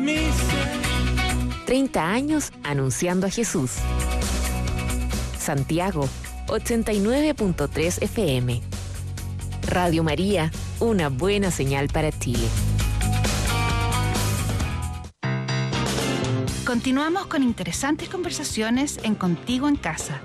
30 años anunciando a Jesús. Santiago, 89.3 FM. Radio María, una buena señal para Chile. Continuamos con interesantes conversaciones en Contigo en Casa.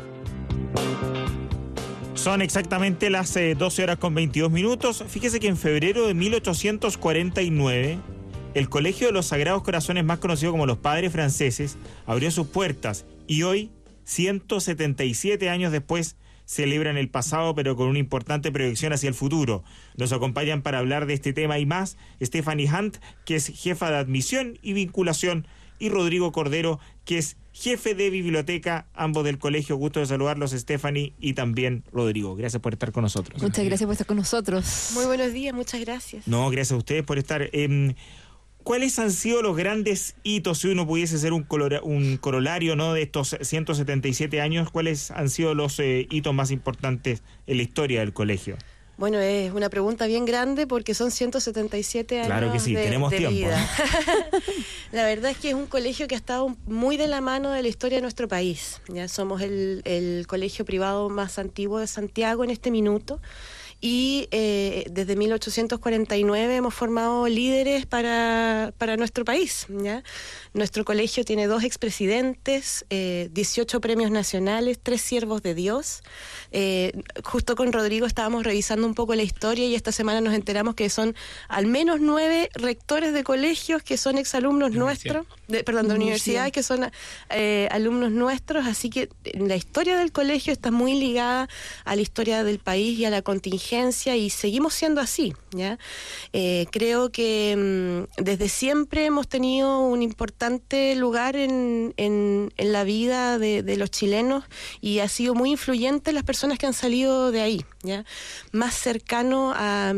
Son exactamente las 12 horas con 22 minutos. Fíjese que en febrero de 1849, el Colegio de los Sagrados Corazones, más conocido como los Padres Franceses, abrió sus puertas y hoy, 177 años después, celebran el pasado, pero con una importante proyección hacia el futuro. Nos acompañan para hablar de este tema y más Stephanie Hunt, que es jefa de admisión y vinculación, y Rodrigo Cordero, que es jefe de biblioteca, ambos del colegio. Gusto de saludarlos, Stephanie y también Rodrigo. Gracias por estar con nosotros. Muchas gracias por estar con nosotros. Muy buenos días, muchas gracias. No, gracias a ustedes por estar. ¿Cuáles han sido los grandes hitos, si uno pudiese hacer un corolario, ¿no?, de estos 177 años? ¿Cuáles han sido los hitos más importantes en la historia del colegio? Bueno, es una pregunta bien grande porque son 177 años. Claro que sí, tenemos tiempo. Vida. La verdad es que es un colegio que ha estado muy de la mano de la historia de nuestro país. Ya somos el colegio privado más antiguo de Santiago en este minuto. Y desde 1849 hemos formado líderes para nuestro país, ¿ya? Nuestro colegio tiene 2 expresidentes, 18 premios nacionales, 3 siervos de Dios. Justo con Rodrigo estábamos revisando un poco la historia y esta semana nos enteramos que son al menos 9 rectores de colegios que son exalumnos nuestros, de universidad, que son alumnos nuestros, así que la historia del colegio está muy ligada a la historia del país y a la contingencia, y seguimos siendo así, ¿ya? Creo que desde siempre hemos tenido un importante lugar en la vida de los chilenos y ha sido muy influyente las personas que han salido de ahí, ¿ya? Más cercano a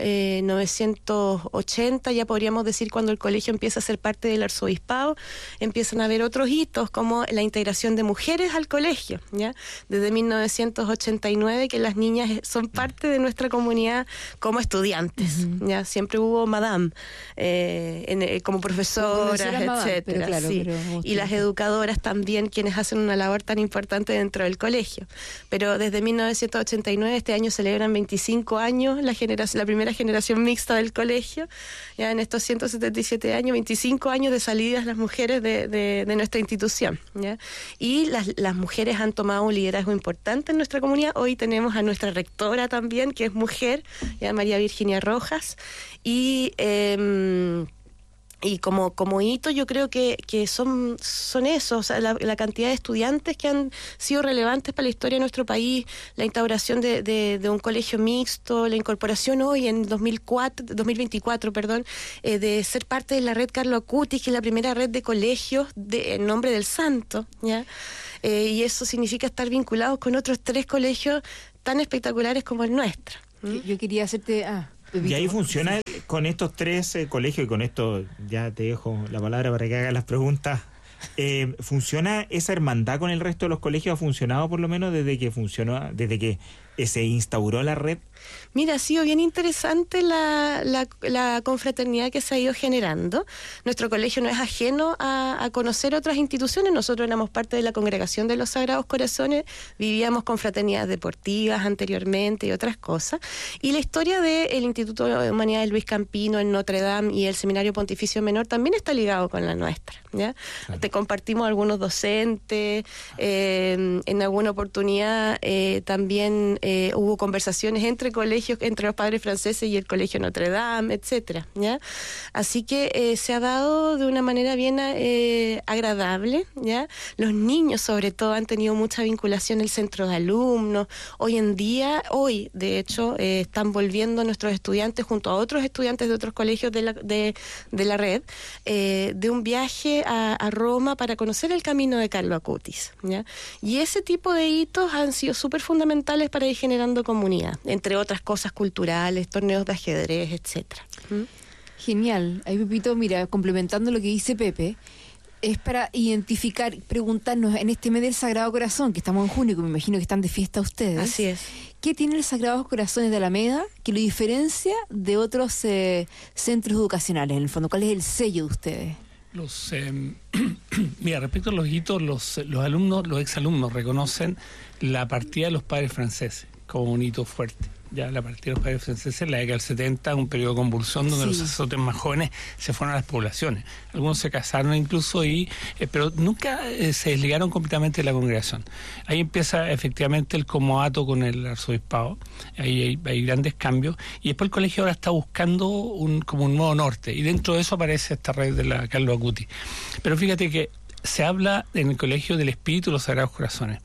1980, ya podríamos decir, cuando el colegio empieza a ser parte del arzobispado, empiezan a haber otros hitos como la integración de mujeres al colegio, ¿ya? Desde 1989 que las niñas son parte de nuestra comunidad como estudiantes, ¿ya? Siempre hubo madame como profesoras, etcétera, claro, sí. Y las educadoras también, quienes hacen una labor tan importante dentro del colegio. Pero desde 1989, este año celebran 25 años la primera generación mixta del colegio. Ya en estos 177 años, 25 años de salidas las mujeres de nuestra institución, ¿ya? Y las mujeres han tomado un liderazgo importante en nuestra comunidad. Hoy tenemos a nuestra rectora también, que es mujer, ya, María Virginia Rojas, y como hito yo creo que son eso, o sea, la cantidad de estudiantes que han sido relevantes para la historia de nuestro país, la instauración de un colegio mixto, la incorporación hoy en 2024, de ser parte de la red Carlo Acutis, que es la primera red de colegios en nombre del santo, ¿ya? Y eso significa estar vinculados con otros 3 colegios tan espectaculares como el nuestro. Yo quería hacerte... Y ahí funciona con estos 3 colegios, y con esto ya te dejo la palabra para que hagas las preguntas. ¿Funciona esa hermandad con el resto de los colegios? ¿Ha funcionado por lo menos desde que se instauró la red? Mira, ha sido bien interesante la confraternidad que se ha ido generando. Nuestro colegio no es ajeno a conocer otras instituciones. Nosotros éramos parte de la Congregación de los Sagrados Corazones, vivíamos confraternidades deportivas anteriormente y otras cosas. Y la historia del Instituto de Humanidades Luis Campino en Notre Dame y el Seminario Pontificio Menor también está ligado con la nuestra, ¿ya? Claro. Te compartimos algunos docentes, en alguna oportunidad también hubo conversaciones entre colegios, entre los padres franceses y el Colegio Notre Dame, etcétera, ¿ya? Así que se ha dado de una manera bien agradable, ¿ya? Los niños sobre todo han tenido mucha vinculación en el centro de alumnos. Hoy de hecho están volviendo nuestros estudiantes junto a otros estudiantes de otros colegios de la red de un viaje a Roma para conocer el camino de Carlo Acutis, ¿ya? Y ese tipo de hitos han sido súper fundamentales para ir generando comunidad, entre otras cosas culturales, torneos de ajedrez, etcétera. Genial. Ahí, Pepito, mira, complementando lo que dice Pepe, es para identificar, preguntarnos en este mes del Sagrado Corazón, que estamos en junio, que me imagino que están de fiesta ustedes. Así es. ¿Qué tiene el Sagrados Corazones de Alameda que lo diferencia de otros centros educacionales? En el fondo, ¿cuál es el sello de ustedes? Mira, respecto a los hitos, los alumnos, los exalumnos reconocen la partida de los padres franceses como un hito fuerte. Ya la partida de los padres franceses en la década del 70, un periodo de convulsión donde los sacerdotes más jóvenes se fueron a las poblaciones. Algunos se casaron incluso, pero nunca se desligaron completamente de la congregación. Ahí empieza efectivamente el comodato con el arzobispado, ahí hay grandes cambios, y después el colegio ahora está buscando como un nuevo norte, y dentro de eso aparece esta red de la Carlo Acuti. Pero fíjate que se habla en el colegio del espíritu de los Sagrados Corazones.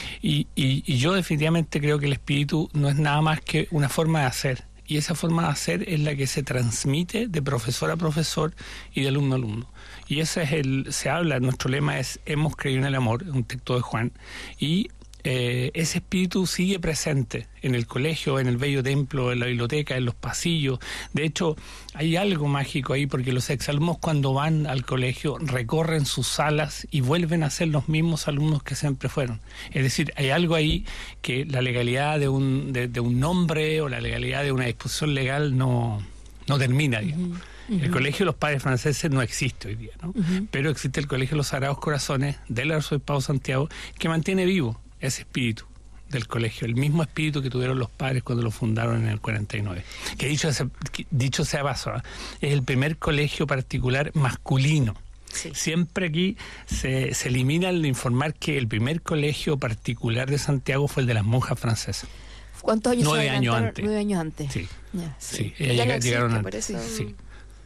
Y yo definitivamente creo que el espíritu no es nada más que una forma de hacer. Y esa forma de hacer es la que se transmite de profesor a profesor y de alumno a alumno. Y ese es se habla, nuestro lema es hemos creído en el amor, un texto de Juan. Y ese espíritu sigue presente en el colegio, en el bello templo, en la biblioteca, en los pasillos. De hecho, hay algo mágico ahí, porque los exalumnos cuando van al colegio recorren sus salas y vuelven a ser los mismos alumnos que siempre fueron. Es decir, hay algo ahí que la legalidad de un nombre o la legalidad de una disposición legal no termina, digamos. El colegio de los padres franceses no existe hoy día, ¿no? Pero existe el colegio de los Sagrados Corazones del Arzobispado de Santiago, que mantiene vivo ese espíritu del colegio, el mismo espíritu que tuvieron los padres cuando lo fundaron en el 49. Que dicho sea paso, es el primer colegio particular masculino. Sí. Siempre aquí se elimina el informar que el primer colegio particular de Santiago fue el de las monjas francesas. ¿Cuántos años? 9 años antes. 9 años antes. Sí. Ya, sí. Ellas no llegaron antes. Sí.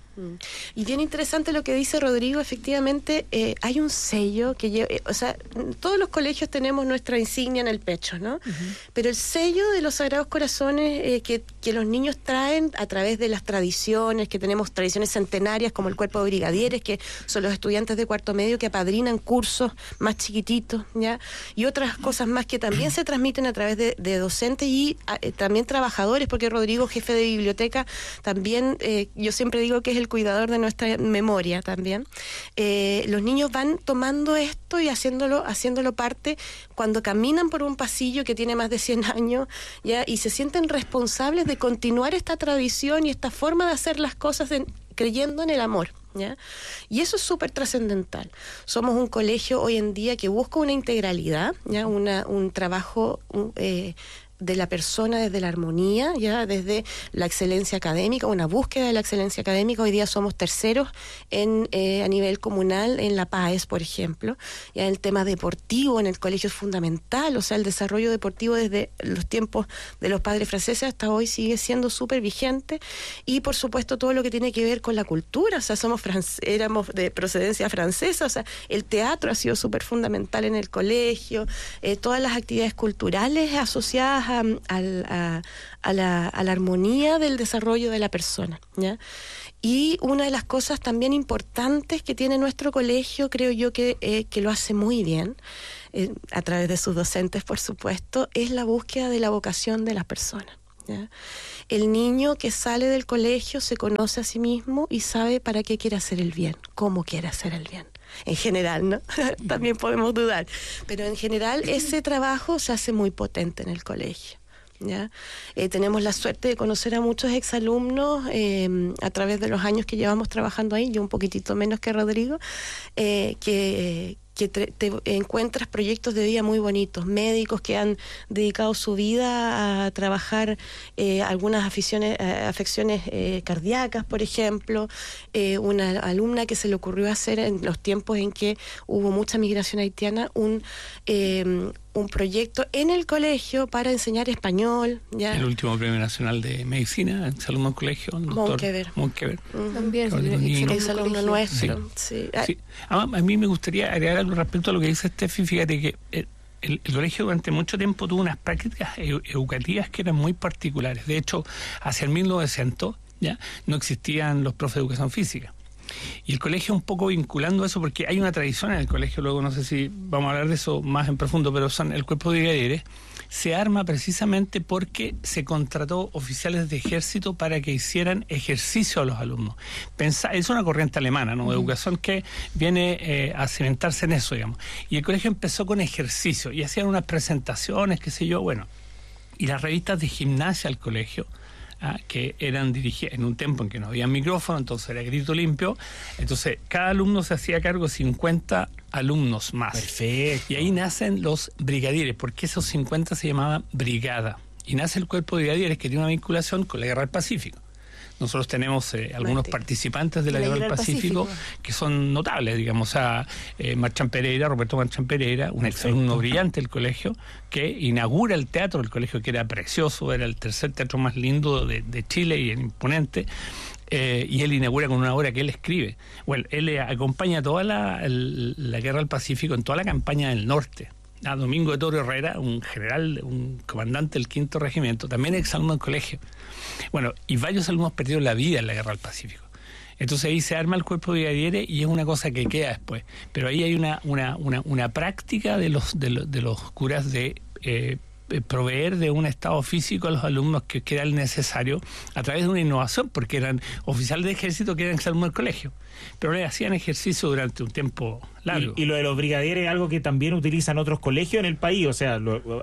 Y bien interesante lo que dice Rodrigo, efectivamente hay un sello que lleva, todos los colegios tenemos nuestra insignia en el pecho, ¿no? Pero el sello de los Sagrados Corazones que los niños traen a través de las tradiciones, que tenemos tradiciones centenarias como el cuerpo de brigadieres, que son los estudiantes de cuarto medio que apadrinan cursos más chiquititos, ¿ya? Y otras cosas más que también se transmiten a través de docentes y también trabajadores, porque Rodrigo, jefe de biblioteca, también, yo siempre digo que es el cuidador de nuestra memoria también. Los niños van tomando esto y haciéndolo parte cuando caminan por un pasillo que tiene más de 100 años, ¿ya? Y se sienten responsables de continuar esta tradición y esta forma de hacer las cosas creyendo en el amor, ¿ya? Y eso es súper trascendental. Somos un colegio hoy en día que busca una integralidad, ¿ya? Un trabajo de la persona desde la armonía, ya desde la excelencia académica, una búsqueda de la excelencia académica. Hoy día somos terceros a nivel comunal en la PAES, por ejemplo. Ya el tema deportivo en el colegio es fundamental, o sea, el desarrollo deportivo desde los tiempos de los padres franceses hasta hoy sigue siendo súper vigente. Y por supuesto todo lo que tiene que ver con la cultura, o sea, éramos de procedencia francesa, o sea, el teatro ha sido súper fundamental en el colegio, todas las actividades culturales asociadas a la armonía del desarrollo de la persona, ¿ya? Y una de las cosas también importantes que tiene nuestro colegio, creo yo que lo hace muy bien, a través de sus docentes, por supuesto, es la búsqueda de la vocación de las personas, ¿ya? El niño que sale del colegio se conoce a sí mismo y sabe para qué quiere hacer el bien, cómo quiere hacer el bien. En general, ¿no? También podemos dudar, pero en general ese trabajo se hace muy potente en el colegio, ¿ya? Tenemos la suerte de conocer a muchos exalumnos a través de los años que llevamos trabajando ahí, yo un poquitito menos que Rodrigo, que te encuentras proyectos de vida muy bonitos, médicos que han dedicado su vida a trabajar algunas afecciones cardíacas, por ejemplo, una alumna que se le ocurrió hacer en los tiempos en que hubo mucha migración haitiana, un proyecto en el colegio para enseñar español, ¿ya? El último Premio Nacional de Medicina, alumno del colegio, el doctor Monkever. También, es alumno nuestro. Sí. Sí. A mí me gustaría agregar algo respecto a lo que dice Steffi. Fíjate que el colegio durante mucho tiempo tuvo unas prácticas educativas que eran muy particulares. De hecho, hacia el 1900 ya no existían los profes de educación física. Y el colegio un poco vinculando eso, porque hay una tradición en el colegio, luego no sé si vamos a hablar de eso más en profundo, pero el cuerpo de brigadieres se arma precisamente porque se contrató oficiales de ejército para que hicieran ejercicio a los alumnos. Es una corriente alemana, ¿no? De educación que viene a cimentarse en eso, digamos. Y el colegio empezó con ejercicio y hacían unas presentaciones, qué sé yo, bueno. Y las revistas de gimnasia al colegio que eran dirigidas en un tiempo en que no había micrófono, entonces era grito limpio. Entonces, cada alumno se hacía cargo de 50 alumnos más. Perfecto. Y ahí nacen los brigadieres, porque esos 50 se llamaban brigada. Y nace el cuerpo de brigadieres, que tiene una vinculación con la Guerra del Pacífico. Nosotros tenemos algunos participantes de la Guerra del Pacífico que son notables, digamos, Marchán Pereira, Roberto Marchán Pereira, un exalumno brillante del colegio, que inaugura el teatro del colegio, que era precioso, era el tercer teatro más lindo de Chile y imponente. Y él inaugura con una obra que él escribe. Bueno, él acompaña toda la Guerra del Pacífico en toda la campaña del norte. Domingo de Toro Herrera, un general, un comandante del 5º Regimiento, también exalumno del colegio. Bueno, y varios alumnos perdieron la vida en la Guerra del Pacífico. Entonces ahí se arma el cuerpo de brigadieres y es una cosa que queda después. Pero ahí hay una práctica de los curas de proveer de un estado físico a los alumnos que era el necesario a través de una innovación, porque eran oficiales de ejército que eran exalumnos del colegio, pero le hacían ejercicio durante un tiempo largo. Y lo de los brigadieres es algo que también utilizan otros colegios en el país, o sea,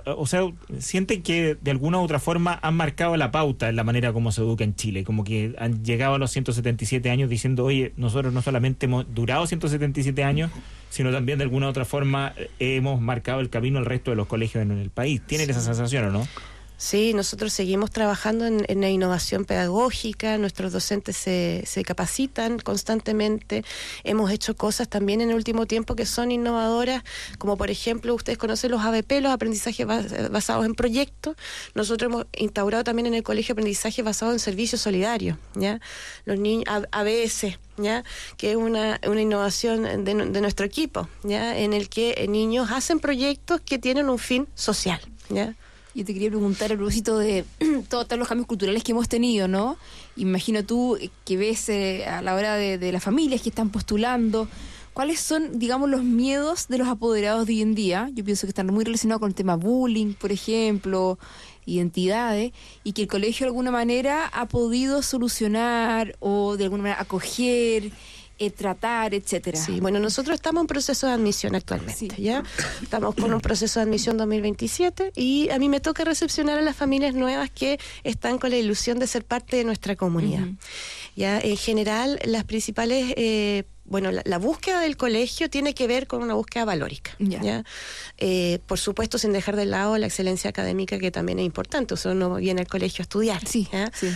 sienten que de alguna u otra forma han marcado la pauta en la manera como se educa en Chile, como que han llegado a los 177 años diciendo, oye, nosotros no solamente hemos durado 177 años, sino también de alguna u otra forma hemos marcado el camino al resto de los colegios en el país. ¿Tienen esa sensación o no? Sí, nosotros seguimos trabajando en la innovación pedagógica, nuestros docentes se capacitan constantemente, hemos hecho cosas también en el último tiempo que son innovadoras, como por ejemplo, ustedes conocen los ABP, los aprendizajes basados en proyectos. Nosotros hemos instaurado también en el colegio aprendizaje basado en servicios solidarios, ¿ya? Los niños, ABS, ¿ya? Que es una innovación de nuestro equipo, ¿ya? En el que niños hacen proyectos que tienen un fin social, ¿ya? Yo te quería preguntar a propósito de todos los cambios culturales que hemos tenido, ¿no? Imagino tú que ves a la hora de las familias que están postulando, ¿cuáles son, digamos, los miedos de los apoderados de hoy en día? Yo pienso que están muy relacionados con el tema bullying, por ejemplo, identidades, y que el colegio de alguna manera ha podido solucionar o de alguna manera acoger, tratar, etcétera. Sí, bueno, nosotros estamos en proceso de admisión actualmente, sí. ¿Ya? Estamos con un proceso de admisión 2027 y a mí me toca recepcionar a las familias nuevas que están con la ilusión de ser parte de nuestra comunidad. Ya, en general, las principales la búsqueda del colegio tiene que ver con una búsqueda valórica. ¿Ya? Por supuesto, sin dejar de lado la excelencia académica, que también es importante. O sea, uno viene al colegio a estudiar. Sí, ¿ya? Sí.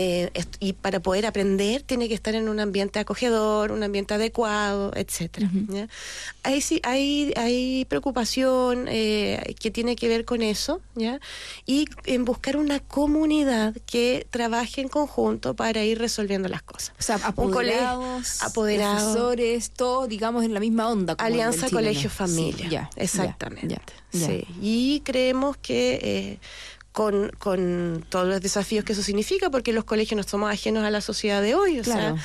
Y para poder aprender, tiene que estar en un ambiente acogedor, un ambiente adecuado, etcétera. ¿Ya? Ahí sí hay preocupación que tiene que ver con eso, ¿ya? Y en buscar una comunidad que trabaje en conjunto para ir resolviendo las cosas. O sea, apoderados, profesores, todo, digamos, en la misma onda. Como Alianza Colegio-Familia. Sí, ya, exactamente. Ya. Sí. Y creemos que con todos los desafíos que eso significa, porque los colegios no somos ajenos a la sociedad de hoy, claro.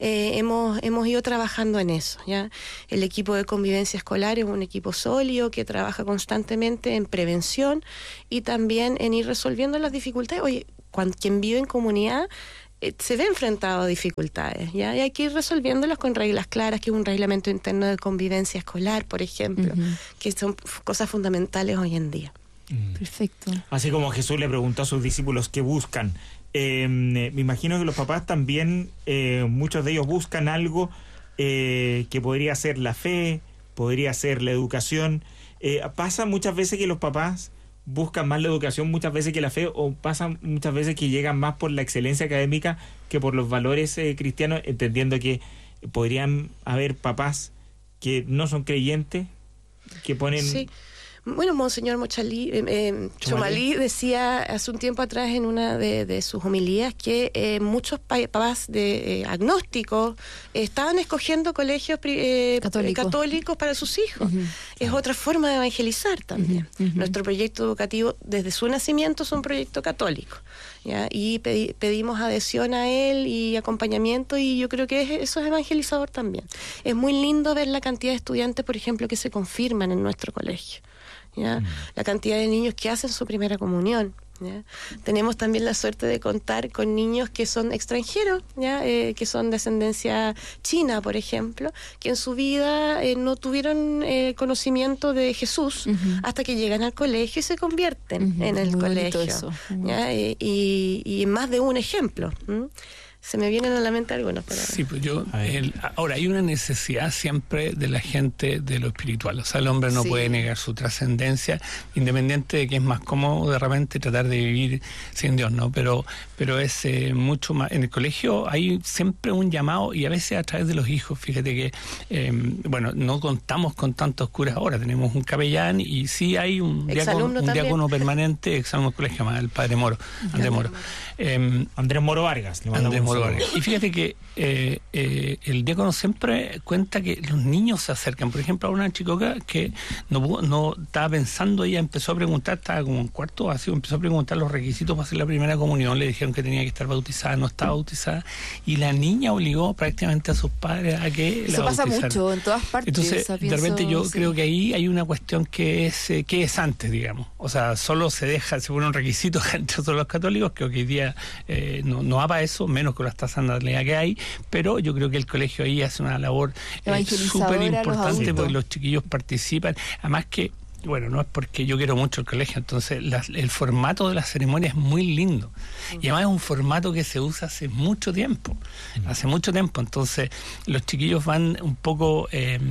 Hemos ido trabajando en eso, ¿ya? El equipo de convivencia escolar es un equipo sólido que trabaja constantemente en prevención y también en ir resolviendo las dificultades. Oye, quien vive en comunidad se ve enfrentado a dificultades, ¿ya? Y hay que ir resolviéndolas con reglas claras, que es un reglamento interno de convivencia escolar, por ejemplo, que son cosas fundamentales hoy en día. Perfecto. Así como Jesús le preguntó a sus discípulos qué buscan. Me imagino que los papás también, muchos de ellos buscan algo que podría ser la fe, podría ser la educación. Pasa muchas veces que los papás buscan más la educación muchas veces que la fe, o pasa muchas veces que llegan más por la excelencia académica que por los valores cristianos, entendiendo que podrían haber papás que no son creyentes, que ponen... Sí. Bueno, Monseñor Chomalí decía hace un tiempo atrás en una de sus homilías que muchos papás agnósticos estaban escogiendo colegios católicos para sus hijos. Es otra forma de evangelizar también. Nuestro proyecto educativo desde su nacimiento es un proyecto católico, ¿ya? Y pedimos adhesión a él y acompañamiento, y yo creo que eso es evangelizador también. Es muy lindo ver la cantidad de estudiantes, por ejemplo, que se confirman en nuestro colegio, ¿ya? La cantidad de niños que hacen su primera comunión, ¿ya? Tenemos también la suerte de contar con niños que son extranjeros, ¿ya? Que son de ascendencia china, por ejemplo, que en su vida no tuvieron conocimiento de Jesús hasta que llegan al colegio y se convierten en el colegio. Eso. ¿Ya? Y más de un ejemplo. Se me vienen a la mente algunos. Sí, pues ahora hay una necesidad siempre de la gente de lo espiritual. O sea, el hombre no puede negar su trascendencia, independiente de que es más cómodo de repente tratar de vivir sin Dios, ¿no? Pero es mucho más. En el colegio hay siempre un llamado, y a veces a través de los hijos. Fíjate que, no contamos con tantos curas ahora. Tenemos un capellán y sí hay un diácono permanente, exalumno del colegio, el padre Moro, Andrés Moro. Andrés Moro Vargas. Y fíjate que el diácono siempre cuenta que los niños se acercan. Por ejemplo, a una chicoca que no estaba pensando, ella empezó a preguntar, estaba como en cuarto básico, empezó a preguntar los requisitos para hacer la primera comunión, le dijeron que tenía que estar bautizada, no estaba bautizada, y la niña obligó prácticamente a sus padres a que la bautizaran. Eso pasa mucho en todas partes. Entonces, de repente yo creo que ahí hay una cuestión que es antes, digamos. O sea, solo se pone un requisito entre todos los católicos, que hoy día no va para eso, menos con las tasas de natalidad que hay, pero yo creo que el colegio ahí hace una labor súper importante porque los chiquillos participan. Además que, no es porque yo quiero mucho el colegio, entonces el formato de la ceremonia es muy lindo. Y además es un formato que se usa hace mucho tiempo. Entonces los chiquillos van un poco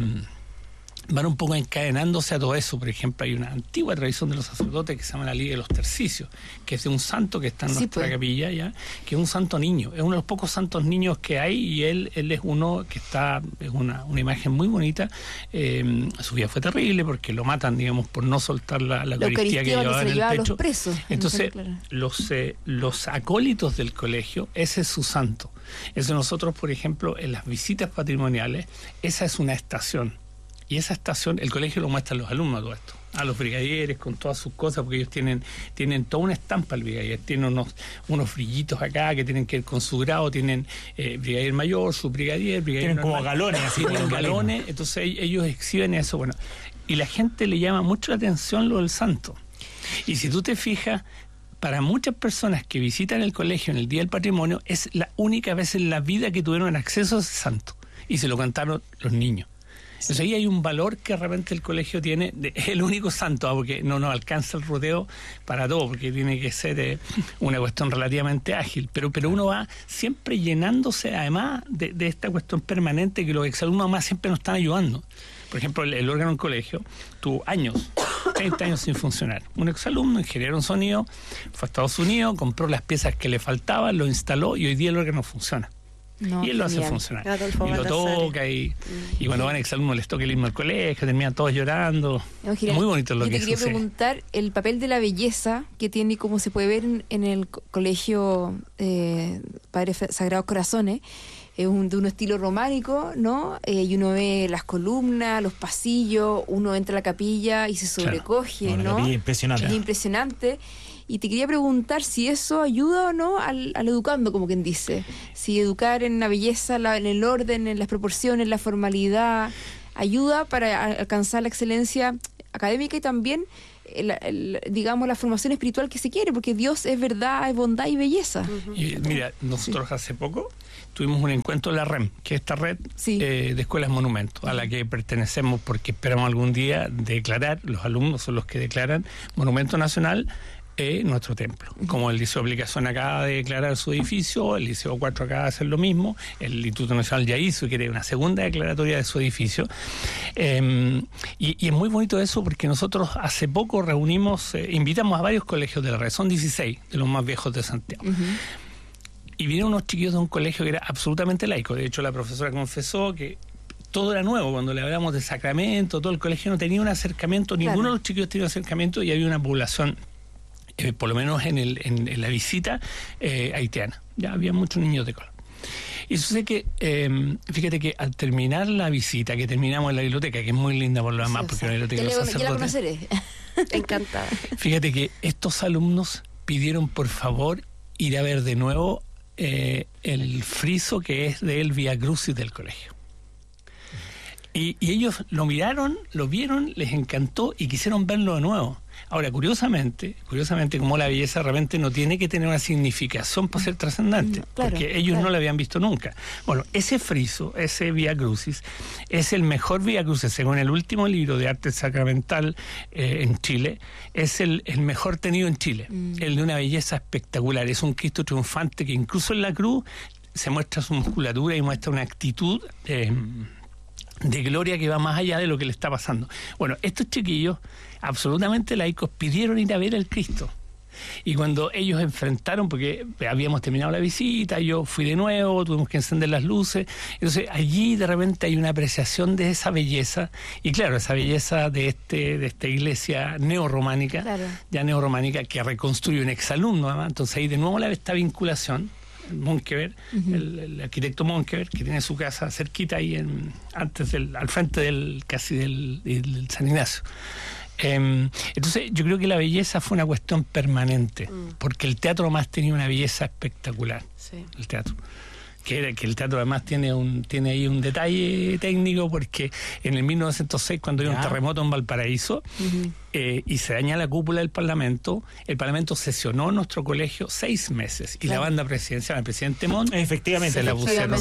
encadenándose a todo eso. Por ejemplo, hay una antigua tradición de los sacerdotes que se llama la Liga de los Tercicios, que es de un santo que está en nuestra capilla, ya, que es un santo niño, es uno de los pocos santos niños que hay, y él es uno que es una imagen muy bonita. Su vida fue terrible porque lo matan, digamos, por no soltar la Eucaristía que llevaba en el pecho. A los presos. Entonces, los acólitos del colegio, ese es su santo. Eso nosotros, por ejemplo, en las visitas patrimoniales, esa es una estación. Y esa estación, el colegio lo muestra a los alumnos, todo esto, a los brigadieres con todas sus cosas, porque ellos tienen toda una estampa el brigadier, tienen unos brillitos acá que tienen que ver con su grado, tienen brigadier mayor, subbrigadier, brigadier tienen normal, como galones, así tienen galones, entonces ellos exhiben eso, y la gente le llama mucho la atención lo del santo. Y si tú te fijas, para muchas personas que visitan el colegio en el Día del Patrimonio, es la única vez en la vida que tuvieron acceso a ese santo, y se lo cantaron los niños. Entonces ahí hay un valor que de repente el colegio tiene, es el único santo, porque no alcanza el rodeo para todo, porque tiene que ser una cuestión relativamente ágil, pero uno va siempre llenándose además de esta cuestión permanente que los exalumnos más siempre nos están ayudando. Por ejemplo, el órgano en colegio tuvo 30 años sin funcionar. Un exalumno, ingeniero en sonido, fue a Estados Unidos, compró las piezas que le faltaban, lo instaló y hoy día el órgano funciona. Y él lo hace funcionar. Y lo toca y cuando van exalumnos les toca el himno al colegio, terminan todos llorando. Muy bonito lo que sucede. Te quería preguntar el papel de la belleza que tiene y cómo se puede ver en el colegio Padre Sagrados Corazones. Es de un estilo románico, ¿no? Y uno ve las columnas, los pasillos, uno entra a la capilla y se sobrecoge, ¿no? Es impresionante. Y te quería preguntar si eso ayuda o no al educando, como quien dice. Si educar en la belleza, en el orden, en las proporciones, la formalidad, ayuda para alcanzar la excelencia académica y también, digamos, la formación espiritual que se quiere, porque Dios es verdad, es bondad y belleza. Y mira, nosotros hace poco tuvimos un encuentro de la REM, que es esta red de escuelas monumentos, a la que pertenecemos porque esperamos algún día declarar, los alumnos son los que declaran Monumento Nacional, nuestro templo. Como el Liceo de Aplicación acaba de declarar su edificio, el Liceo 4 acaba de hacer lo mismo, el Instituto Nacional ya hizo y quiere una segunda declaratoria de su edificio. Y es muy bonito eso porque nosotros hace poco invitamos a varios colegios de la red, son 16 de los más viejos de Santiago. Y vinieron unos chiquillos de un colegio que era absolutamente laico. De hecho, la profesora confesó que todo era nuevo. Cuando le hablamos de sacramento, todo el colegio no tenía un acercamiento, ninguno de los chiquillos tenía un acercamiento, y había una población por lo menos en la visita haitiana. Ya había muchos niños de cola. Y sucede que, fíjate que al terminar la visita, que terminamos en la biblioteca, que es muy linda por lo demás, porque la biblioteca de los sacerdotes... Ya la conoceré. Encantada. Fíjate que estos alumnos pidieron por favor ir a ver de nuevo el friso que es del Vía Crucis del colegio. Y ellos lo miraron, lo vieron, les encantó y quisieron verlo de nuevo. Ahora, curiosamente, como la belleza de repente no tiene que tener una significación para ser trascendente, Claro, porque ellos no la habían visto nunca. Bueno, ese friso, ese Vía Crucis, es el mejor Vía Crucis, según el último libro de arte sacramental en Chile, es el mejor tenido en Chile, el de una belleza espectacular. Es un Cristo triunfante que incluso en la cruz se muestra su musculatura y muestra una actitud de gloria que va más allá de lo que le está pasando. Bueno, estos chiquillos absolutamente laicos pidieron ir a ver al Cristo. Y cuando ellos enfrentaron, porque habíamos terminado la visita, yo fui de nuevo, tuvimos que encender las luces, entonces allí de repente hay una apreciación de esa belleza, y claro, esa belleza de esta iglesia neorrománica, ya neorrománica, que reconstruye un exalumno, además. Entonces ahí de nuevo esta vinculación. Monkeberg, el arquitecto Monkeberg, que tiene su casa cerquita ahí al frente del San Ignacio. Entonces yo creo que la belleza fue una cuestión permanente, porque el teatro además tenía una belleza espectacular. Sí. El teatro. Que el teatro además tiene ahí un detalle técnico, porque en el 1906, cuando hay un terremoto en Valparaíso, y se daña la cúpula del Parlamento, el Parlamento sesionó nuestro colegio 6 meses, y la banda presidencial, el presidente Montt, efectivamente, se la pusieron.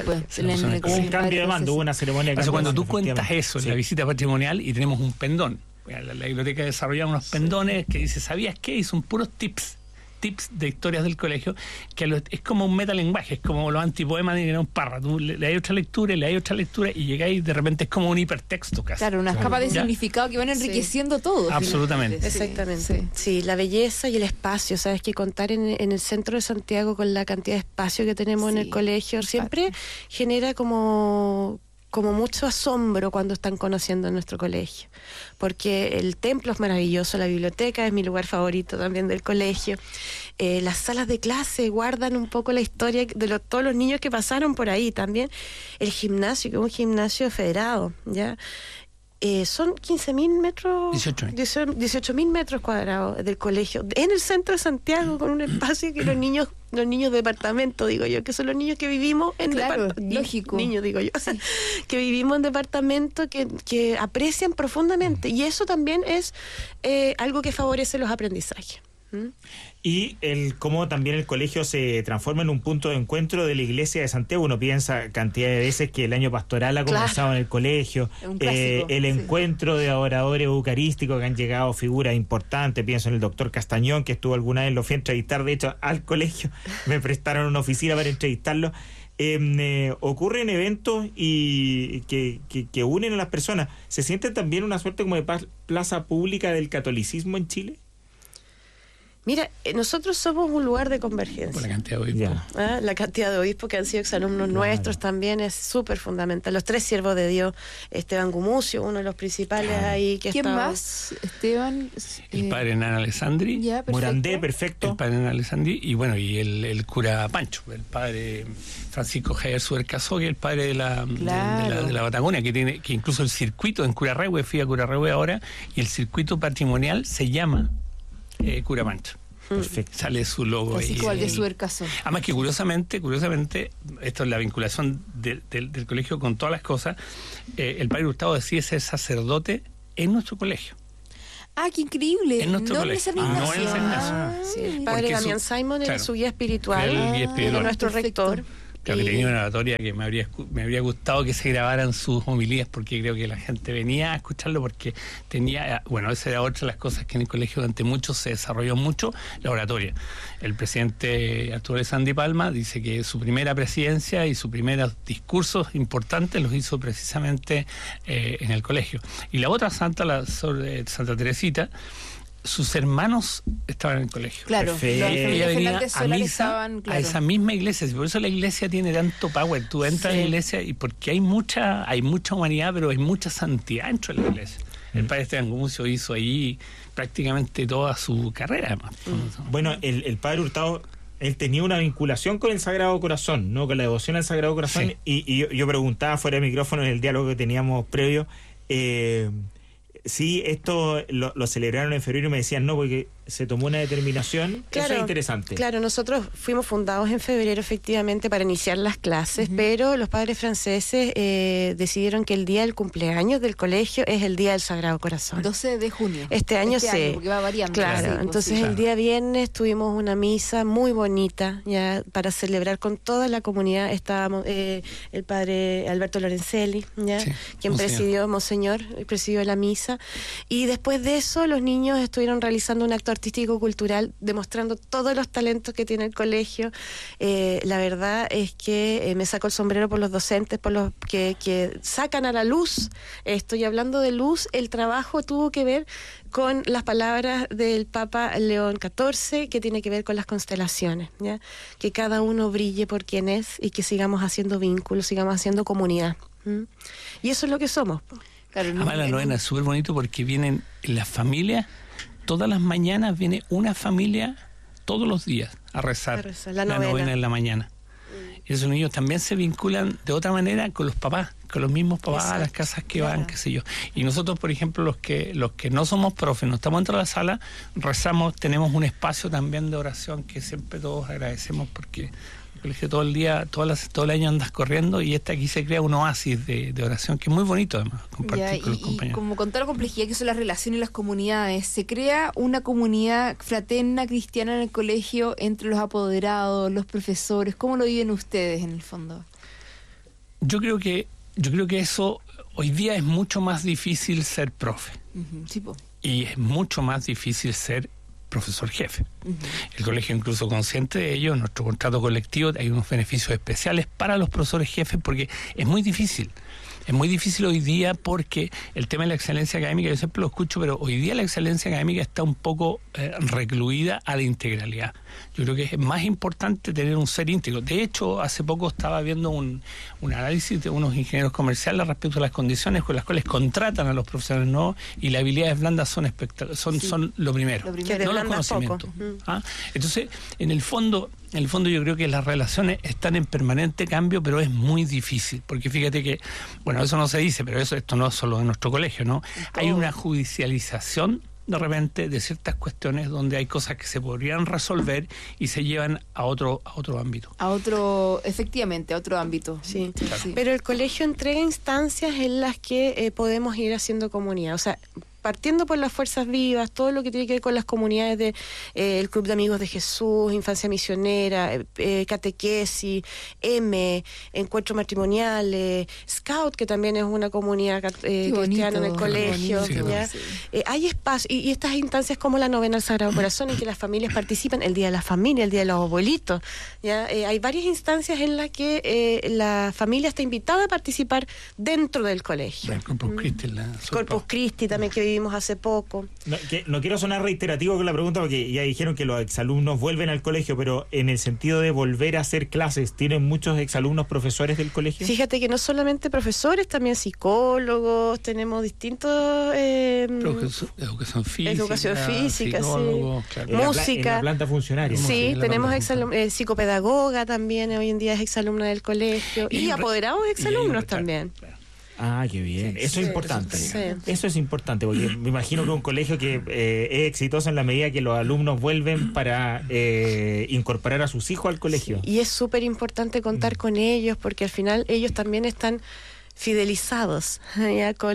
Hubo un cambio de mando, hubo una ceremonia de cambio. Cuando tú cuentas eso en la visita patrimonial, y tenemos un pendón, la biblioteca desarrollaba unos pendones que dice, ¿sabías qué? Y son puros tips de historias del colegio, que es como un metalenguaje, es como los antipoemas de un párrafo. Tú le hay otra lectura y llegáis, de repente es como un hipertexto casi. Claro, unas capas de significado que van enriqueciendo todo. Absolutamente. Exactamente. Sí, la belleza y el espacio, sabes que contar en el centro de Santiago con la cantidad de espacio que tenemos en el colegio siempre genera como mucho asombro cuando están conociendo nuestro colegio, porque el templo es maravilloso, la biblioteca es mi lugar favorito también del colegio, las salas de clase guardan un poco la historia de todos los niños que pasaron por ahí, también el gimnasio, que es un gimnasio federado, ¿ya? Son 15.000 metros, 18.000 metros cuadrados del colegio, en el centro de Santiago, con un espacio que los niños de departamento, digo yo, que son los niños que vivimos en lógico. Niños, digo yo, que vivimos en departamento, que aprecian profundamente, y eso también es algo que favorece los aprendizajes. Y cómo también el colegio se transforma en un punto de encuentro de la iglesia de Santiago. Uno piensa cantidad de veces que el año pastoral ha comenzado en el colegio, el encuentro de oradores eucarísticos, que han llegado figuras importantes. Pienso en el doctor Castañón, que estuvo alguna vez, lo fui a entrevistar, de hecho, al colegio, me prestaron una oficina para entrevistarlo. Ocurren eventos y que unen a las personas. ¿Se siente también una suerte como de plaza pública del catolicismo en Chile? Mira, nosotros somos un lugar de convergencia. Por la cantidad de obispos. La cantidad de obispos que han sido exalumnos nuestros también es súper fundamental. Los 3 siervos de Dios, Esteban Gumucio, uno de los principales ahí. ¿Quién más? Esteban. El padre Hernán Alessandri. Morandé, perfecto. El padre Hernán Alessandri. Y bueno, y el cura Pancho, el padre Francisco Javier Subercasó, que es el padre de la Patagonia, que incluso el circuito en Curarrehue, fui a Curarrehue ahora, y el circuito patrimonial se llama Cura Pancho. Perfecto. Sale su logo así ahí. Como el de Subercasó. Además que curiosamente, esto es la vinculación del colegio con todas las cosas, el padre Gustavo decide ser sacerdote en nuestro colegio. ¡Ah, qué increíble! En nuestro colegio. No en San Ignacio. Sí, el padre Damián Simon era su guía espiritual, era nuestro rector. Claro, que tenía una oratoria que me habría gustado que se grabaran sus homilías, porque creo que la gente venía a escucharlo, porque tenía, esa era otra de las cosas que en el colegio durante mucho se desarrolló mucho, la oratoria. El presidente Arturo Alessandri Palma dice que su primera presidencia y sus primeros discursos importantes los hizo precisamente en el colegio. Y la otra santa, Santa Teresita, sus hermanos estaban en el colegio. Claro, ella venía a misa a esa misma iglesia, por eso la iglesia tiene tanto power. Tú entras en la iglesia y porque hay mucha humanidad, pero hay mucha santidad dentro de la iglesia. El padre Esteban Gumucio hizo ahí prácticamente toda su carrera, además. Bueno, el padre Hurtado, él tenía una vinculación con el Sagrado Corazón, ¿no? Con la devoción al Sagrado Corazón, y yo preguntaba fuera de micrófono en el diálogo que teníamos previo, sí, esto lo celebraron en febrero, y me decían no, porque se tomó una determinación. Eso es interesante. Claro, nosotros fuimos fundados en febrero efectivamente para iniciar las clases, pero los padres franceses decidieron que el día del cumpleaños del colegio es el Día del Sagrado Corazón. 12 de junio. Este año sí. Porque va variando. Claro, sí, entonces el día viernes tuvimos una misa muy bonita ya para celebrar con toda la comunidad. Estábamos el padre Alberto Lorenzelli, ya, quien Monseñor presidió la misa, y después de eso los niños estuvieron realizando un acto artístico-cultural demostrando todos los talentos que tiene el colegio. La verdad es que me saco el sombrero por los docentes, por los que sacan a la luz. Estoy hablando de luz, el trabajo tuvo que ver con las palabras del Papa León XIV, que tiene que ver con las constelaciones, ¿ya? Que cada uno brille por quien es y que sigamos haciendo vínculos, sigamos haciendo comunidad. Y eso es lo que somos. Claro, además la novena es súper bonito porque vienen las familias, todas las mañanas viene una familia todos los días a rezar la novena en la mañana. Y esos niños también se vinculan de otra manera con los papás, con los mismos papás. Exacto. A las casas que van, qué sé yo. Y nosotros, por ejemplo, los que no somos profes, no estamos dentro de la sala, rezamos, tenemos un espacio también de oración que siempre todos agradecemos porque el colegio todo el día, todo el año andas corriendo, y aquí se crea un oasis de oración que es muy bonito además compartir con los compañeros. Y como con toda la complejidad que son las relaciones y las comunidades, se crea una comunidad fraterna cristiana en el colegio entre los apoderados, los profesores. ¿Cómo lo viven ustedes en el fondo? Yo creo que eso hoy día es mucho más difícil ser profe. Sí, po. Y es mucho más difícil ser profesor jefe. El colegio, incluso consciente de ello, en nuestro contrato colectivo hay unos beneficios especiales para los profesores jefes porque es muy difícil. Es muy difícil hoy día porque el tema de la excelencia académica, yo siempre lo escucho, pero hoy día la excelencia académica está un poco recluida a la integralidad. Yo creo que es más importante tener un ser íntegro. De hecho, hace poco estaba viendo un análisis de unos ingenieros comerciales respecto a las condiciones con las cuales contratan a los profesionales nuevos, y las habilidades blandas son lo primero, no los conocimientos. Entonces, en el fondo yo creo que las relaciones están en permanente cambio, pero es muy difícil, porque fíjate que, bueno, eso no se dice, pero esto no es solo de nuestro colegio, ¿no? Hay una judicialización de repente de ciertas cuestiones donde hay cosas que se podrían resolver y se llevan a otro ámbito. Efectivamente, a otro ámbito. Sí. Claro. Sí. Pero el colegio entrega instancias en las que podemos ir haciendo comunidad. O sea, partiendo por las fuerzas vivas, todo lo que tiene que ver con las comunidades de el Club de Amigos de Jesús, Infancia Misionera, Catequesis, Encuentros Matrimoniales, Scout, que también es una comunidad cristiana en el colegio. Hay espacio, y estas instancias como la novena al Sagrado Corazón, en que las familias participan, el Día de la Familia, el Día de los Abuelitos. Hay varias instancias en las que la familia está invitada a participar dentro del colegio. El Corpus Christi también, que vivimos hace poco. No quiero sonar reiterativo con la pregunta porque ya dijeron que los exalumnos vuelven al colegio, pero en el sentido de volver a hacer clases, ¿tienen muchos exalumnos profesores del colegio? Fíjate que no solamente profesores, también psicólogos, tenemos distintos... educación física, claro. Música. En la planta funcionaria. Sí, tenemos psicopedagoga también, hoy en día es exalumna del colegio, y apoderados exalumnos también. Claro. Ah, qué bien. Eso es importante. Sí. Eso es importante, porque me imagino que un colegio que es exitoso en la medida que los alumnos vuelven para incorporar a sus hijos al colegio. Sí. Y es súper importante contar con ellos, porque al final ellos también están fidelizados ya con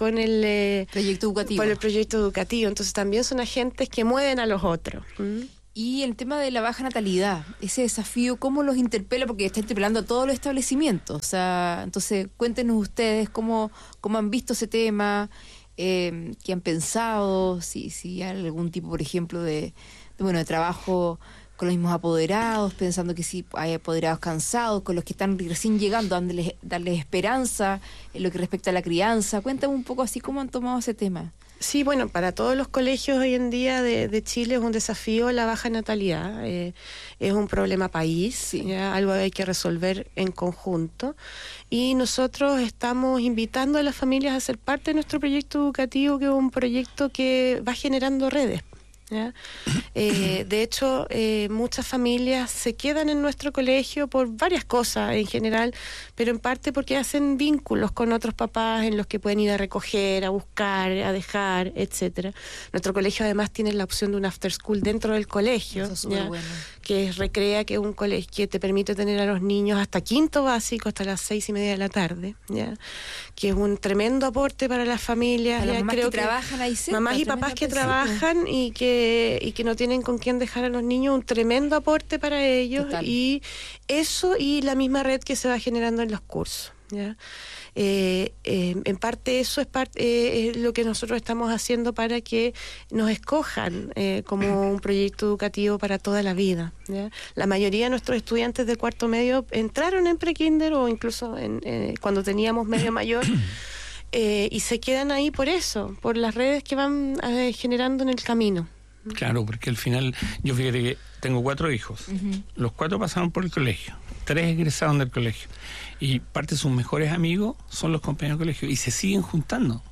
el proyecto educativo. Con el proyecto educativo. Entonces también son agentes que mueven a los otros. Y el tema de la baja natalidad, ese desafío, ¿cómo los interpela? Porque está interpelando a todos los establecimientos. O sea, entonces cuéntenos ustedes cómo han visto ese tema, qué han pensado, si hay algún tipo, por ejemplo, de trabajo con los mismos apoderados, pensando que si hay apoderados cansados, con los que están recién llegando, darles esperanza en lo que respecta a la crianza. Cuéntame un poco así cómo han tomado ese tema. Sí, bueno, para todos los colegios hoy en día de Chile es un desafío la baja natalidad. Es un problema país, sí. Algo que hay que resolver en conjunto. Y nosotros estamos invitando a las familias a ser parte de nuestro proyecto educativo, que es un proyecto que va generando redes. ¿ya? De hecho, muchas familias se quedan en nuestro colegio por varias cosas en general, pero en parte porque hacen vínculos con otros papás en los que pueden ir a recoger, a buscar, a dejar, etcétera. Nuestro colegio además tiene la opción de un after school dentro del colegio, Eso es súper bueno. que es Recrea, que es un colegio que te permite tener a los niños hasta quinto básico, hasta las 6:30 de la tarde, ¿ya? Que es un tremendo aporte para las familias. A las ya mamás creo que trabajan ahí cerca, mamás y tremendo papás que aporte. trabajan y que no tienen con quién dejar a los niños, un tremendo aporte para ellos. Total. Y eso y la misma red que se va generando en los cursos, ¿ya? En parte eso es lo que nosotros estamos haciendo para que nos escojan como un proyecto educativo para toda la vida, ¿ya? La mayoría de nuestros estudiantes de cuarto medio entraron en prekinder o incluso cuando teníamos medio mayor. Y se quedan ahí por eso, por las redes que van generando en el camino. Claro, porque al final, yo fíjate que tengo 4 hijos. Los 4 pasaron por el colegio, 3 egresaron del colegio. Y parte de sus mejores amigos son los compañeros de colegio. Y se siguen juntando.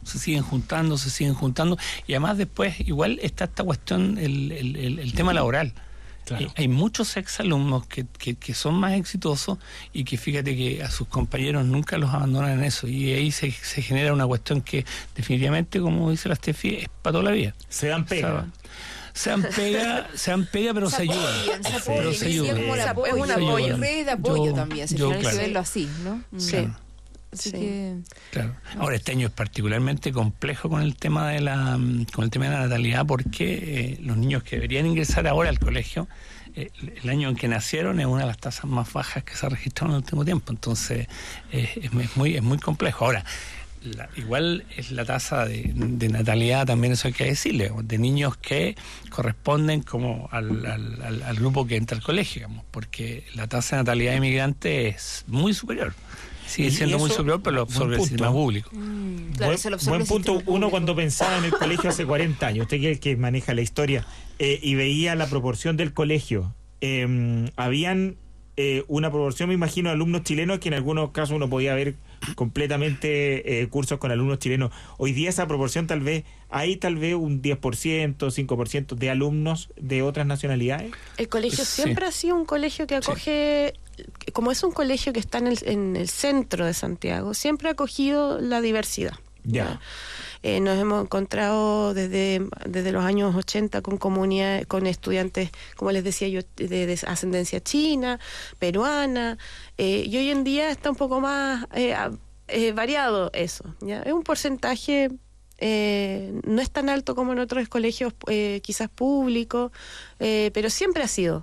Y además después, igual está esta cuestión, el tema laboral. Claro. Hay muchos exalumnos que son más exitosos y que fíjate que a sus compañeros nunca los abandonan en eso. Y ahí se genera una cuestión que definitivamente, como dice la Steffi, es para toda la vida. Se dan pega. Se dan pega, pero se ayudan. Pero se ayudan. Es un apoyo. Red de apoyo también, si hay que verlo así, ¿no? Sí. Claro. Así que... Claro. Ahora este año es particularmente complejo con el tema de la natalidad, porque los niños que deberían ingresar ahora al colegio, el año en que nacieron es una de las tasas más bajas que se ha registrado en el último tiempo. Entonces es muy complejo. Ahora, igual es la tasa de natalidad, también eso hay que decirle, de niños que corresponden como al grupo que entra al colegio, digamos, porque la tasa de natalidad de inmigrantes es muy superior. Sigue siendo muy superior, pero lo absorbe el sistema público. Claro, buen punto. Uno cuando pensaba en el colegio hace 40 años, usted que es el que maneja la historia, y veía la proporción del colegio, habían una proporción, me imagino, de alumnos chilenos, que en algunos casos uno podía ver completamente cursos con alumnos chilenos. Hoy día esa proporción hay tal vez un 10%, 5% de alumnos de otras nacionalidades. El colegio siempre ha sido un colegio que acoge, como es un colegio que está en el centro de Santiago, siempre ha acogido la diversidad. Ya. Nos hemos encontrado desde los años 80 con comunidades, con estudiantes, como les decía yo, de ascendencia china, peruana, y hoy en día está un poco más variado eso, ¿ya? Es un porcentaje, no es tan alto como en otros colegios quizás públicos, pero siempre ha sido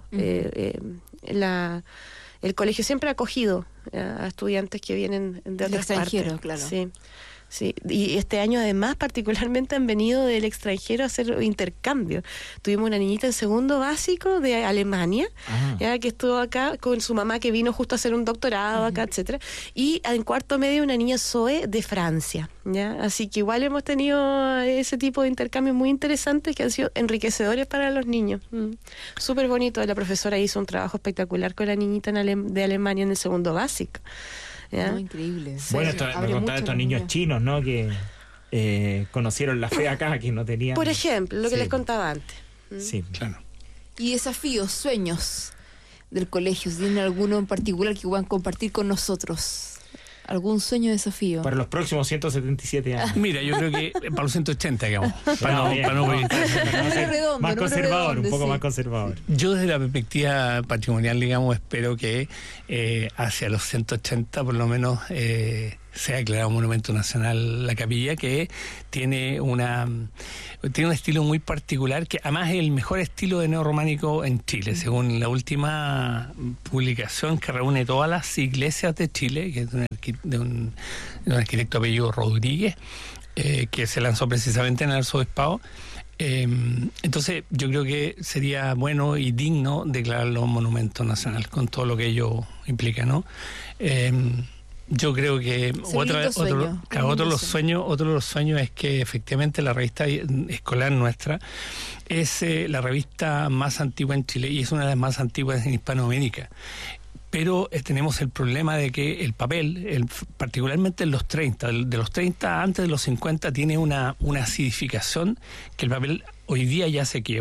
el colegio siempre ha acogido a estudiantes que vienen de otras extranjero, partes. claro. Sí, y este año además particularmente han venido del extranjero a hacer intercambio. Tuvimos una niñita en segundo básico de Alemania, ya que estuvo acá con su mamá, que vino justo a hacer un doctorado acá, etcétera. Y en cuarto medio una niña Zoe de Francia, ¿ya? Así que igual hemos tenido ese tipo de intercambios muy interesantes que han sido enriquecedores para los niños. Súper bonito. La profesora hizo un trabajo espectacular con la niñita de Alemania en el segundo básico. No, increíble. Bueno, me contaba estos niños chinos, ¿no? Que conocieron la fe acá, que no tenían. Por ejemplo, lo que les contaba antes. Sí, claro. Y desafíos, sueños del colegio, si tienen alguno en particular que puedan compartir con nosotros. ¿Algún sueño, desafío? Para los próximos 177 años. Mira, yo creo que para los 180, digamos. Para no más conservador, un poco más conservador. Yo desde la perspectiva patrimonial, digamos, espero que hacia los 180 por lo menos sea declarado monumento nacional la capilla, que tiene un estilo muy particular, que además es el mejor estilo de neorrománico en Chile, según la última publicación que reúne todas las iglesias de Chile, que es de un arquitecto apellido Rodríguez, que se lanzó precisamente en el arzobispado. Entonces yo creo que sería bueno y digno declararlo monumento nacional, con todo lo que ello implica, ¿no? Yo creo que otro de los sueños es que efectivamente la revista escolar nuestra es la revista más antigua en Chile y es una de las más antiguas en Hispanoamérica. Pero tenemos el problema de que el papel, particularmente en los 30, de los 30 antes de los 50, tiene una acidificación que el papel hoy día ya se quiebra.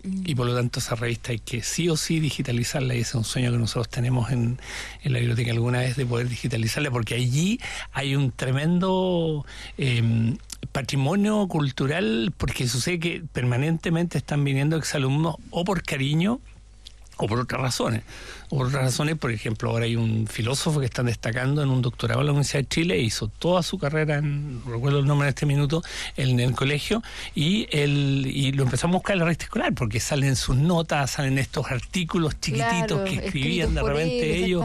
y por lo tanto esa revista hay que sí o sí digitalizarla, y ese es un sueño que nosotros tenemos en la biblioteca alguna vez, de poder digitalizarla, porque allí hay un tremendo patrimonio cultural, porque sucede que permanentemente están viniendo exalumnos o por cariño o por otras razones. Por ejemplo, ahora hay un filósofo que están destacando en un doctorado en la Universidad de Chile, hizo toda su carrera, no recuerdo el nombre en este minuto, en el colegio, y lo empezamos a buscar en la revista escolar, porque salen sus notas, salen estos artículos chiquititos, claro, que escribían de repente ellos.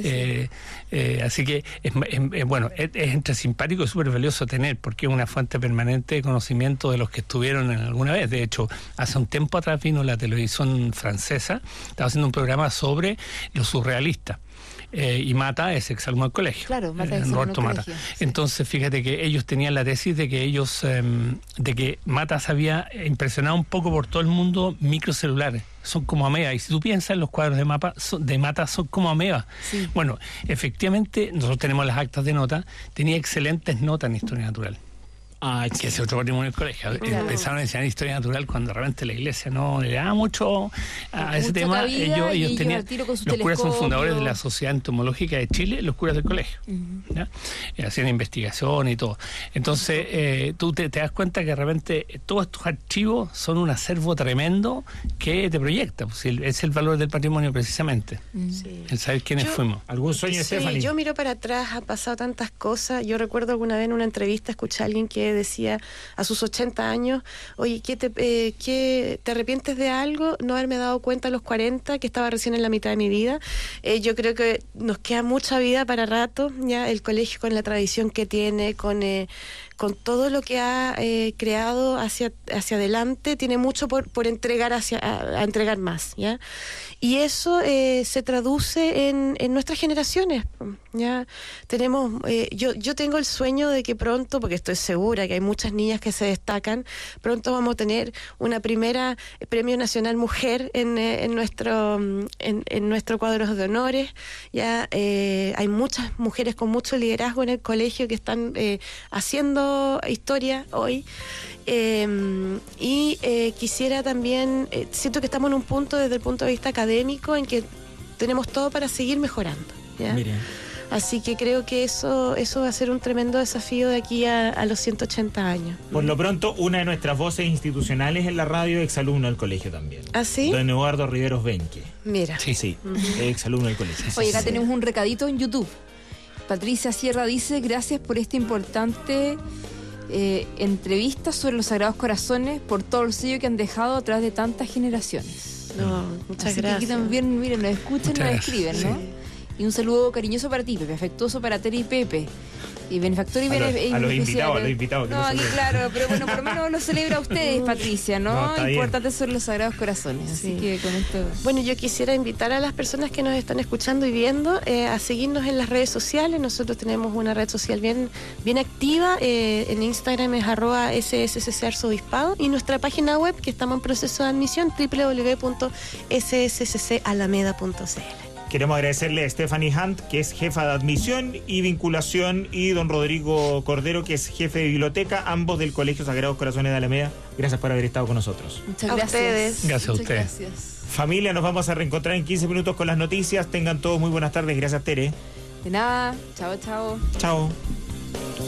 Así que es entre simpático y súper valioso tener, porque es una fuente permanente de conocimiento de los que estuvieron en alguna vez. De hecho, hace un tiempo atrás vino la televisión francesa, estaba haciendo un programa sobre los surrealistas. Y Mata es exalumno del colegio. Claro, Mata es Roberto Mata. Sí. Entonces, fíjate que ellos tenían la tesis de que de que Mata se había impresionado un poco por todo el mundo microcelulares. Son como amebas. Y si tú piensas en los cuadros de Mata, son como amebas. Sí. Bueno, efectivamente, nosotros tenemos las actas de nota. Tenía excelentes notas en historia natural. Que es otro patrimonio del colegio. Claro. Empezaron a enseñar historia natural cuando de repente la iglesia no le daba mucho a ese tema. Ellos tenían, los curas son fundadores de la Sociedad Entomológica de Chile, los curas del colegio. Hacían investigación y todo. Entonces, tú te das cuenta que de repente todos estos archivos son un acervo tremendo que te proyecta. Pues, es el valor del patrimonio precisamente. El saber quiénes fuimos. ¿Algún sueño, Stephanie? Yo miro para atrás, ha pasado tantas cosas. Yo recuerdo alguna vez en una entrevista escuché a alguien que decía a sus 80 años, oye, ¿qué te arrepientes de algo? No haberme dado cuenta a los 40, que estaba recién en la mitad de mi vida. Yo creo que nos queda mucha vida para rato, ya el colegio con la tradición que tiene, con todo lo que ha creado hacia adelante, tiene mucho por entregar a entregar más, ¿ya? Y eso se traduce en nuestras generaciones, ¿ya? Tenemos, yo tengo el sueño de que pronto, porque estoy segura que hay muchas niñas que se destacan, pronto vamos a tener una primera Premio Nacional Mujer en nuestro cuadro de honores, ¿ya? Hay muchas mujeres con mucho liderazgo en el colegio que están haciendo historia hoy. Quisiera también, siento que estamos en un punto desde el punto de vista académico en que tenemos todo para seguir mejorando, ¿ya? Así que creo que eso va a ser un tremendo desafío de aquí a los 180 años. Por lo pronto, una de nuestras voces institucionales en la radio, exalumno del colegio también. ¿Ah, sí? Don Eduardo Riveros Benque. Mira. Sí, exalumno del colegio. Oye, acá tenemos un recadito en YouTube. Patricia Sierra dice, gracias por este importante entrevista sobre los Sagrados Corazones, por todo el sello que han dejado a través de tantas generaciones. No, muchas Así gracias. Que aquí también, miren, nos escuchan, nos escriben, ¿no? Sí. Y un saludo cariñoso para ti, Pepe, afectuoso para Tere y Pepe. Y benefactor y a los invitados. No, aquí claro, pero bueno, por lo menos lo celebra a ustedes, Patricia, ¿no? Importante son los Sagrados Corazones. Así que con esto. Bueno, yo quisiera invitar a las personas que nos están escuchando y viendo a seguirnos en las redes sociales. Nosotros tenemos una red social bien activa. En Instagram es @SSCC-Arzobispado. Y nuestra página web, que estamos en proceso de admisión, www.ssccalameda.cl. Queremos agradecerle a Stephanie Hunt, que es jefa de admisión y vinculación, y don Rodrigo Cordero, que es jefe de biblioteca, ambos del Colegio Sagrados Corazones de Alameda. Gracias por haber estado con nosotros. Muchas gracias. Ustedes. Gracias a ustedes. Familia, nos vamos a reencontrar en 15 minutos con las noticias. Tengan todos muy buenas tardes. Gracias, Tere. De nada. Chao, chao. Chao.